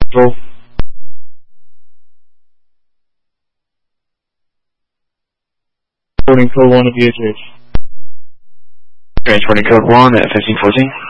Control. Reporting code 1 of VHH. Transporting code 1 at 1514.